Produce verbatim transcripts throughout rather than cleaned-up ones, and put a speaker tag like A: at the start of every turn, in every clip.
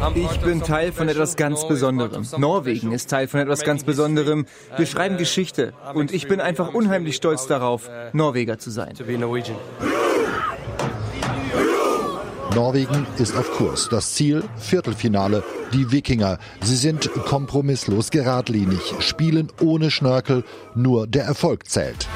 A: Ich bin Teil von etwas ganz Besonderem. Norwegen ist Teil von etwas ganz Besonderem. Wir schreiben Geschichte und ich bin einfach unheimlich stolz darauf, Norweger zu sein.
B: Norwegen ist auf Kurs. Das Ziel, Viertelfinale. Die Wikinger. Sie sind kompromisslos, geradlinig, spielen ohne Schnörkel. Nur der Erfolg zählt.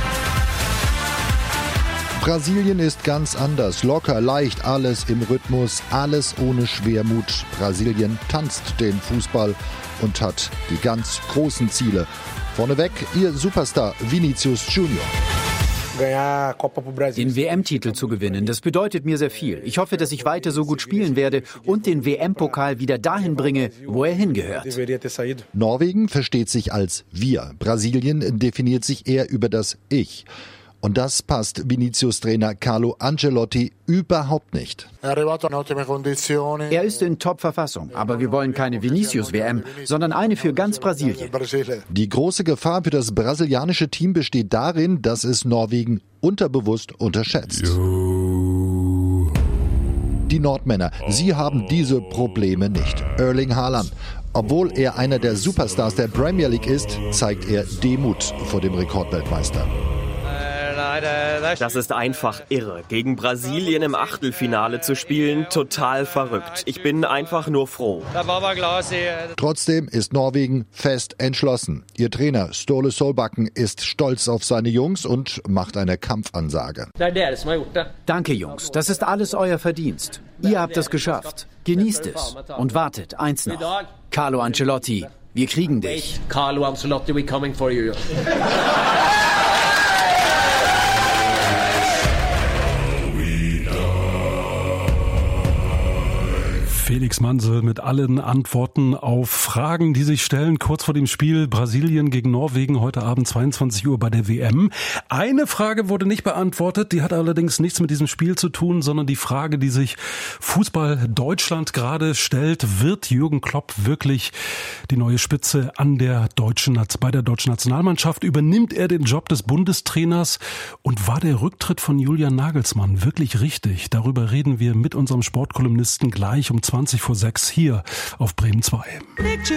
B: Brasilien ist ganz anders. Locker, leicht, alles im Rhythmus, alles ohne Schwermut. Brasilien tanzt den Fußball und hat die ganz großen Ziele. Vorneweg ihr Superstar Vinicius Junior
C: Den W M-Titel zu gewinnen, das bedeutet mir sehr viel. Ich hoffe, dass ich weiter so gut spielen werde und den W M-Pokal wieder dahin bringe, wo er hingehört.
B: Norwegen versteht sich als Wir. Brasilien definiert sich eher über das Ich. Und das passt Vinicius-Trainer Carlo Ancelotti überhaupt nicht.
C: Er ist in Top-Verfassung, aber wir wollen keine Vinicius-W M, sondern eine für ganz Brasilien.
B: Die große Gefahr für das brasilianische Team besteht darin, dass es Norwegen unterbewusst unterschätzt. Die Nordmänner, sie haben diese Probleme nicht. Erling Haaland. Obwohl er einer der Superstars der Premier League ist, zeigt er Demut vor dem Rekordweltmeister.
D: Das ist einfach irre. Gegen Brasilien im Achtelfinale zu spielen, total verrückt. Ich bin einfach nur froh.
B: Trotzdem ist Norwegen fest entschlossen. Ihr Trainer Ståle Solbakken ist stolz auf seine Jungs und macht eine Kampfansage.
C: Danke, Jungs. Das ist alles euer Verdienst. Ihr habt es geschafft. Genießt es. Und wartet, eins noch. Carlo Ancelotti, wir kriegen dich.
E: Carlo Ancelotti, we're coming for you.
F: Felix Mansel mit allen Antworten auf Fragen, die sich stellen kurz vor dem Spiel Brasilien gegen Norwegen heute Abend zweiundzwanzig Uhr bei der W M. Eine Frage wurde nicht beantwortet, die hat allerdings nichts mit diesem Spiel zu tun, sondern die Frage, die sich Fußball Deutschland gerade stellt: Wird Jürgen Klopp wirklich die neue Spitze an der deutschen, bei der deutschen Nationalmannschaft? Übernimmt er den Job des Bundestrainers? Und war der Rücktritt von Julian Nagelsmann wirklich richtig? Darüber reden wir mit unserem Sportkolumnisten gleich um zwanzig vor sechs hier auf Bremen zwei.